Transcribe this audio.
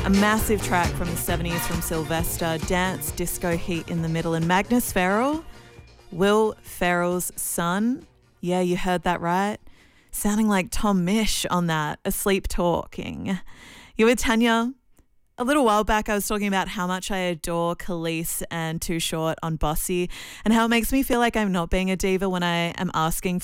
A massive track from the 70s from Sylvester, dance, disco heat in the middle. And Magnus Ferrell, Will Ferrell's son. Yeah, you heard that right. Sounding like Tom Misch on that, Asleep Talking. You with Tanya. A little while back, I was talking about how much I adore Khalees and Too Short on Bossy and how it makes me feel like I'm not being a diva when I am asking